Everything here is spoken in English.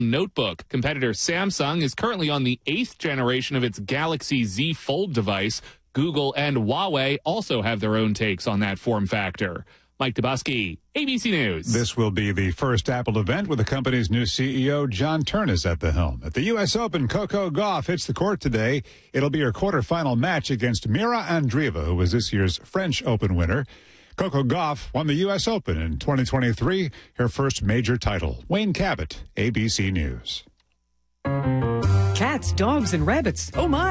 notebook. Competitor Samsung is currently on the 8th generation of its Galaxy Z Fold device. Google and Huawei also have their own takes on that form factor. Mike Dubusky, ABC News. This will be the first Apple event with the company's new CEO, John Ternus, at the helm. At the U.S. Open, Coco Gauff hits the court today. It'll be her quarterfinal match against Mira Andreeva, who was this year's French Open winner. Coco Gauff won the U.S. Open in 2023, her first major title. Wayne Cabot, ABC News. Cats, dogs, and rabbits. Oh, my.